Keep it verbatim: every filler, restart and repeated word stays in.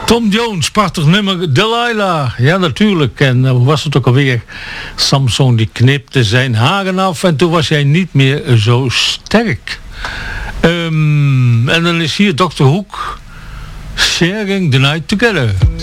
Tom Jones, prachtig nummer, Delilah. Ja, natuurlijk. En uh, hoe was het ook alweer? Samson die knipte zijn haren af en toen was hij niet meer zo sterk. Um, en dan is hier dokter Hoek, Sharing the Night Together.